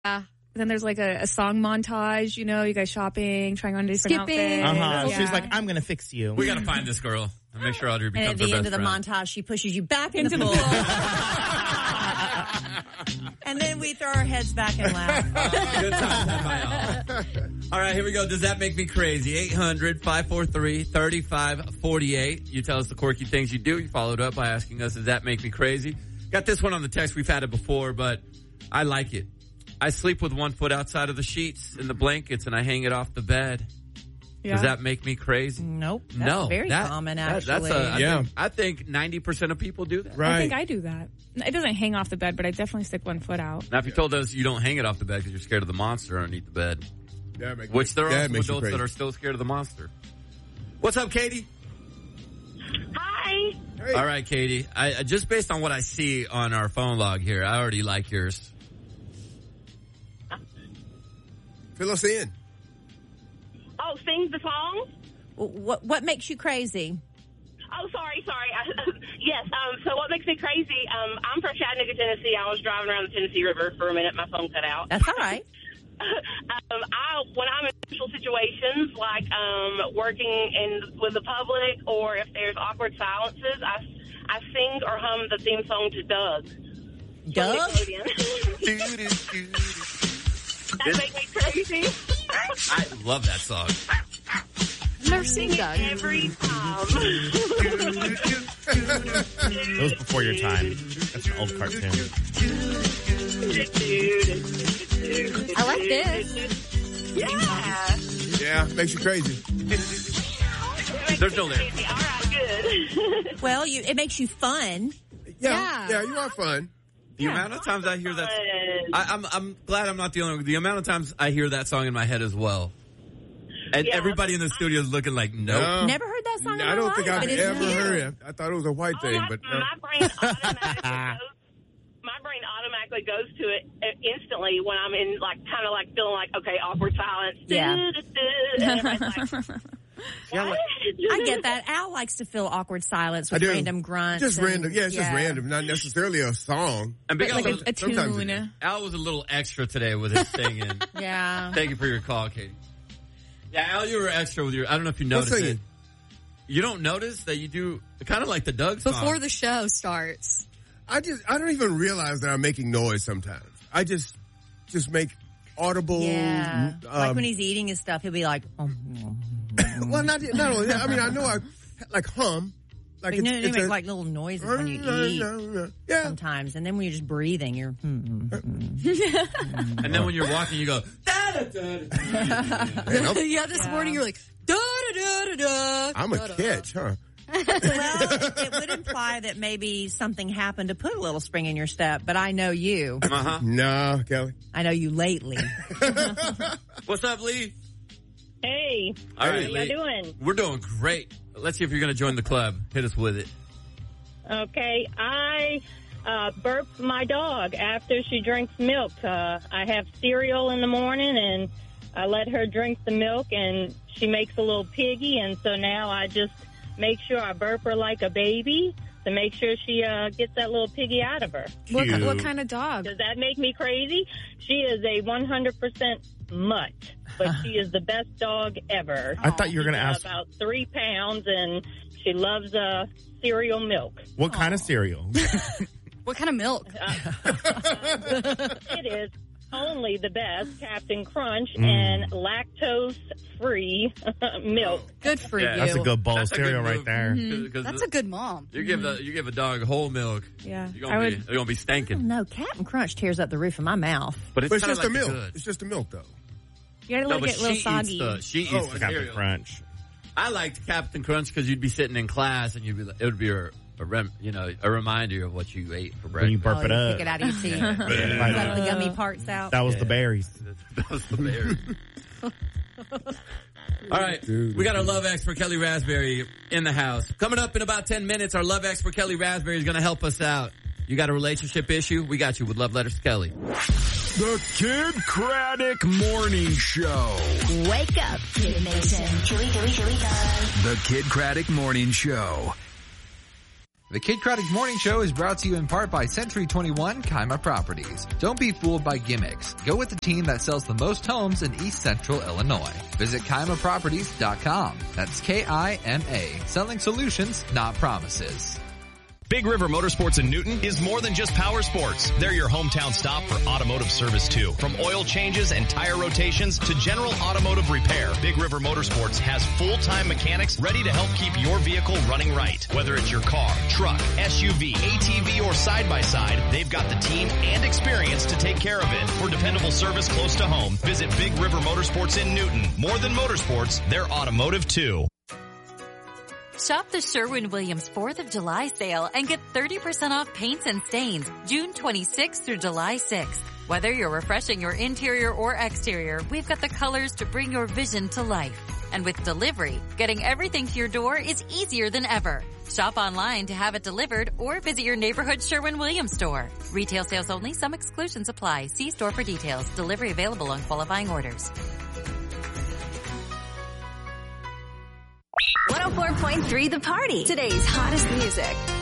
Then there's like a song montage, you guys shopping, trying on different outfits. Yeah. She's like, I'm going to fix you. We got to find this girl and make sure Audrey becomes her best friend. And at the end of the montage, she pushes you back into the pool. And then we throw our heads back and laugh. Good times. All right, here we go. Does that make me crazy? 800-543-3548. You tell us the quirky things you do. You followed up by asking us, does that make me crazy? Got this one on the text. We've had it before, but I like it. I sleep with one foot outside of the sheets in the blankets, and I hang it off the bed. Yeah. Does that make me crazy? Nope. That's very common, actually. I think 90% of people do that. Right. I think I do that. It doesn't hang off the bed, but I definitely stick one foot out. Now, if you told us you don't hang it off the bed because you're scared of the monster underneath the bed, which there are some adults that are still scared of the monster. What's up, Katie? Hi. Hey. All right, Katie. I just based on what I see on our phone log here, I already like yours. Fill us in. Oh, sing the song? What makes you crazy? Oh, sorry. Yes, so what makes me crazy, I'm from Chattanooga, Tennessee. I was driving around the Tennessee River for a minute. My phone cut out. That's all right. When I'm in social situations, like working with the public, or if there's awkward silences, I sing or hum the theme song to Doug. Doug? That make me crazy. I love that song. I've never seen Doug. Every time. It was before your time. That's an old cartoon. I like this. Yeah. Yeah, makes you crazy. There's no there. All right, good. Well, it makes you fun. Yeah, you are fun. The amount of times I hear that, I'm glad I'm not the only one. The amount of times I hear that song in my head as well. And everybody in the studio is looking like, nope. Never heard that song in my I don't life, think I've ever heard it. I thought it was a white thing, but no. My brain automatically goes to it instantly when I'm in, kind of feeling like, okay, awkward silence. Yeah. And everybody's like, what? I get that. Al likes to fill awkward silence with random grunts. Just random. Yeah, it's just random. Not necessarily a song. And like a tune. Al was a little extra today with his singing. Yeah. Thank you for your call, Katie. Yeah, Al, you were extra with your, I don't know if you noticed it. You don't notice that you do kind of like the Doug song. Before the show starts. I don't even realize that I'm making noise sometimes. I just make audible. Yeah. Like when he's eating his stuff, he'll be like, well, not only that. I mean, I know I like hum. Like you make like little noises when you eat sometimes. And then when you're just breathing, you're and then when you're walking, you go, yeah, this morning you're like, da-da-da-da-da. I'm a catch, huh? Well, it would imply that maybe something happened to put a little spring in your step, but I know you. No, Kelly. I know you lately. What's up, Lee? Hey. All right, how you doing? We're doing great. Let's see if you're going to join the club. Hit us with it. Okay, I burp my dog after she drinks milk. I have cereal in the morning, and I let her drink the milk, and she makes a little piggy, and so now I just make sure I burp her like a baby to make sure she gets that little piggy out of her. What kind of dog? Does that make me crazy? She is a 100% mutt, but she is the best dog ever. I thought you were going to ask. About 3 pounds, and she loves cereal milk. What kind of cereal? What kind of milk? It is only the best Captain Crunch and lactose-free milk. Good for you. That's a good bowl of cereal right there. Mm-hmm. That's a good mom. You give a dog whole milk. Yeah, you're gonna be stanking. No, Captain Crunch tears up the roof of my mouth. But it's just like the milk. Good. It's just the milk, though. You gotta let it get a little soggy. She eats the Captain cereal. Crunch. I liked Captain Crunch because you'd be sitting in class and it would be a reminder of what you ate for breakfast. When you burp it up. Pick it out of your teeth. Let the gummy parts out. That was the berries. That was the berries. All right, we got our love expert Kelly Raspberry in the house. Coming up in about 10 minutes, our love expert Kelly Raspberry is going to help us out. You got a relationship issue? We got you with Love Letters to Kelly. The Kid Craddock Morning Show. Wake up, Kid Nation. Here we go. The Kid Craddock Morning Show. The Kid Craddock Morning Show is brought to you in part by Century 21 Kaima Properties. Don't be fooled by gimmicks. Go with the team that sells the most homes in East Central Illinois. Visit KaimaProperties.com. That's K-I-M-A. Selling solutions, not promises. Big River Motorsports in Newton is more than just power sports. They're your hometown stop for automotive service too. From oil changes and tire rotations to general automotive repair, Big River Motorsports has full-time mechanics ready to help keep your vehicle running right. Whether it's your car, truck, SUV, ATV, or side-by-side, they've got the team and experience to take care of it. For dependable service close to home, visit Big River Motorsports in Newton. More than motorsports, they're automotive too. Shop the Sherwin-Williams 4th of July sale and get 30% off paints and stains June 26th through July 6th. Whether you're refreshing your interior or exterior, we've got the colors to bring your vision to life. And with delivery, getting everything to your door is easier than ever. Shop online to have it delivered or visit your neighborhood Sherwin-Williams store. Retail sales only. Some exclusions apply. See store for details. Delivery available on qualifying orders. 104.3 The Party. Today's hottest music.